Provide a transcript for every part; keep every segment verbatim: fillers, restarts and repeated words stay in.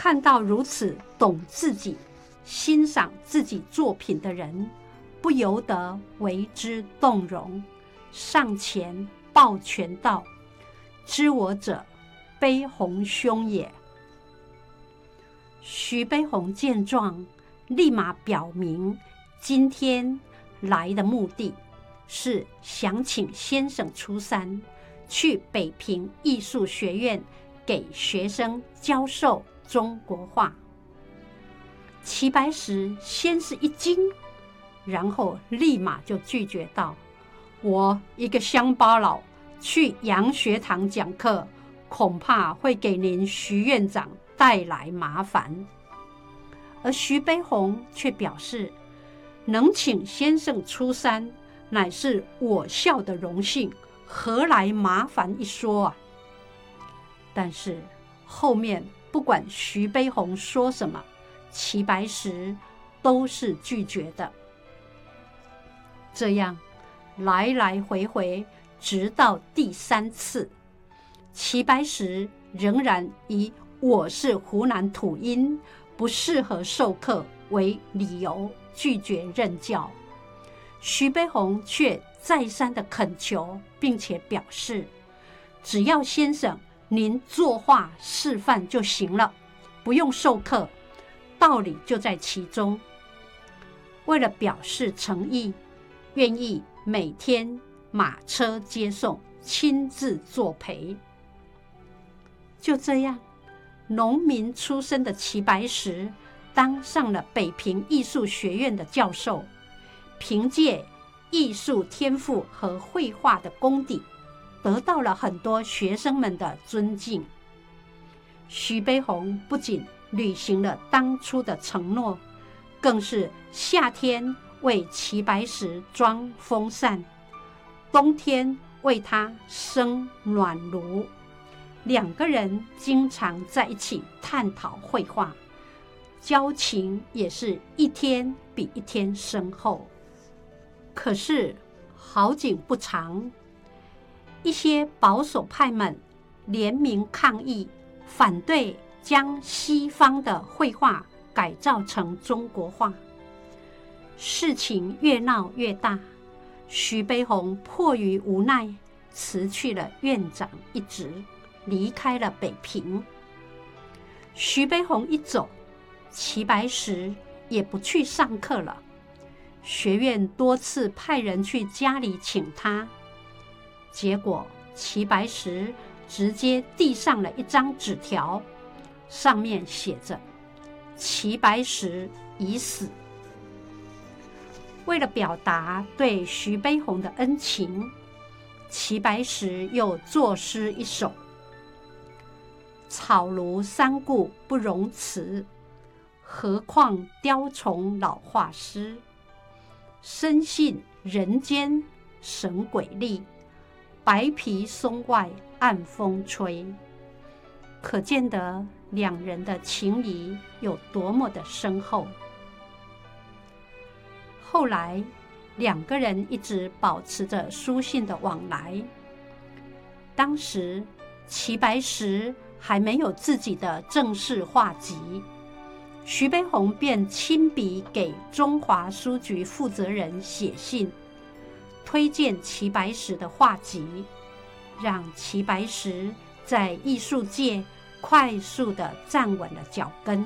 看到如此懂自己、欣赏自己作品的人，不由得为之动容，上前抱拳道：“知我者，悲鸿兄也。”徐悲鸿见状，立马表明今天来的目的是想请先生出山，去北平艺术学院给学生教授中国画。齐白石先是一惊，然后立马就拒绝道：“我一个乡巴佬去洋学堂讲课，恐怕会给您徐院长带来麻烦。”而徐悲鸿却表示，能请先生出山，乃是我校的荣幸，何来麻烦一说啊？但是后面不管徐悲鸿说什么，齐白石都是拒绝的。这样来来回回，直到第三次，齐白石仍然以我是湖南土音，不适合授课为理由拒绝任教。徐悲鸿却再三的恳求，并且表示，只要先生您作画示范就行了，不用授课，道理就在其中。为了表示诚意，愿意每天马车接送，亲自作陪。就这样，农民出身的齐白石当上了北平艺术学院的教授，凭借艺术天赋和绘画的功底，得到了很多学生们的尊敬。徐悲鸿不仅履行了当初的承诺，更是夏天为齐白石装风扇，冬天为他生暖炉。两个人经常在一起探讨绘画，交情也是一天比一天深厚。可是好景不长，一些保守派们联名抗议，反对将西方的绘画改造成中国画。事情越闹越大，徐悲鸿迫于无奈，辞去了院长一职，离开了北平。徐悲鸿一走，齐白石也不去上课了。学院多次派人去家里请他，结果齐白石直接递上了一张纸条，上面写着“齐白石已死”。为了表达对徐悲鸿的恩情，齐白石又作诗一首：“草庐三顾不容辞，何况雕虫老画师。深信人间神鬼力，白皮松外暗风吹。”可见得两人的情谊有多么的深厚。后来两个人一直保持着书信的往来。当时齐白石还没有自己的正式画集，徐悲鸿便亲笔给中华书局负责人写信，推荐齐白石的画集，让齐白石在艺术界快速地站稳了脚跟。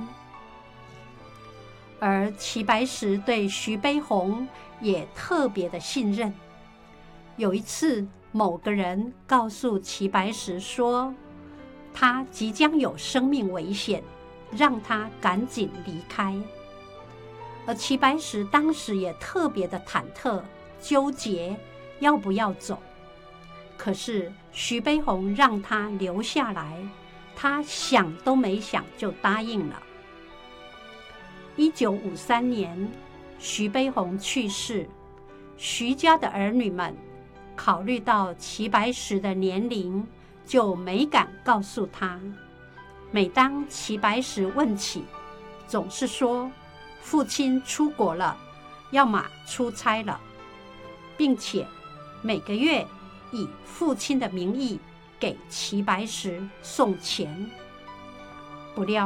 而齐白石对徐悲鸿也特别的信任。有一次，某个人告诉齐白石说，他即将有生命危险，让他赶紧离开。而齐白石当时也特别的忐忑纠结要不要走，可是徐悲鸿让他留下来，他想都没想就答应了。一九五三年，徐悲鸿去世，徐家的儿女们考虑到齐白石的年龄，就没敢告诉他。每当齐白石问起，总是说父亲出国了，要么出差了，并且每个月以父亲的名义给齐白石送钱。不料